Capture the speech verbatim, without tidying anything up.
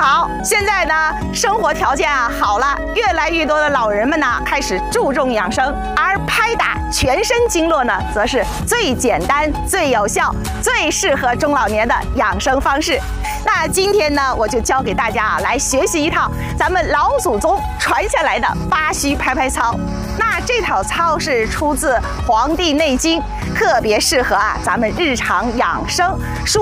好，现在呢，生活条件啊好了，越来越多的老人们呢开始注重养生，而拍打全身经络呢，则是最简单、最有效、最适合中老年的养生方式。那今天呢，我就教给大家啊，来学习一套咱们老祖宗传下来的八虚拍拍操。那这套操是出自《黄帝内经》，特别适合啊咱们日常养生。